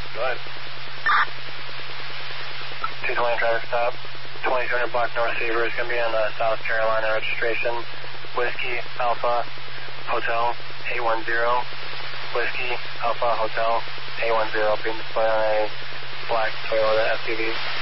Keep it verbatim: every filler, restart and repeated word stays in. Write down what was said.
Go ahead. two twenty traffic stop. twenty-two hundred block North Seaver is going to be on the South Carolina registration. Whiskey Alpha Hotel eight one zero. Whiskey Alpha Hotel eight one zero being displayed on a black Toyota S U V.